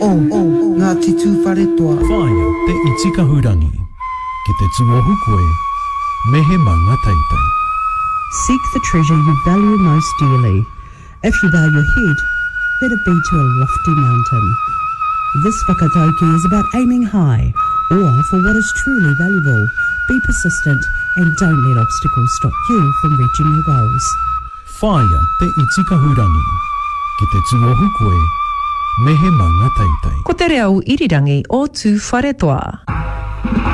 ngā titu whare toa. Whāia te itikahurangi, ki te tuohu koe, mehe manga taitai. Seek the treasure you value most dearly. If you bow your head, let it be to a lofty mountain. This whakatauki is about aiming high, or for what is truly valuable. Be persistent and don't let obstacles stop you from reaching your goals. Whāia te itikahurangi, ki te tuohu koe, mehe manga taitai. Ko te reo irirangi o tū whare toa.